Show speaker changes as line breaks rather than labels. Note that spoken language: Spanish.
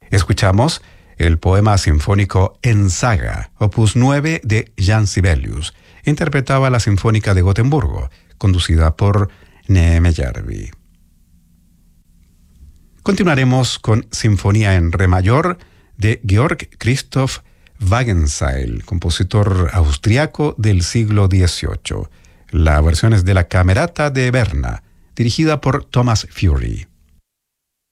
Escuchamos el poema sinfónico En Saga, opus 9 de Jan Sibelius. Interpretaba la Sinfónica de Gotemburgo, conducida por Neeme Järvi. Continuaremos con Sinfonía en Re mayor de Georg Christoph Wagenseil, compositor austriaco del siglo XVIII. La versión es de la Camerata de Berna, dirigida por Thomas Fury.